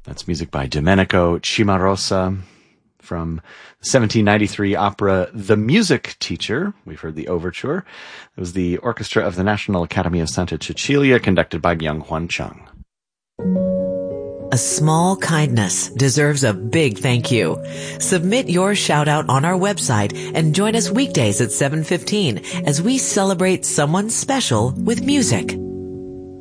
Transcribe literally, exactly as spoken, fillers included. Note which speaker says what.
Speaker 1: That's music by Domenico Cimarosa from the seventeen ninety-three opera The Music Teacher. We've heard the overture. It was the orchestra of the National Academy of Santa Cecilia, conducted by Myung-Hwan Chung.
Speaker 2: A small kindness deserves a big thank you. Submit your shout out on our website and join us weekdays at seven fifteen as we celebrate someone special with music.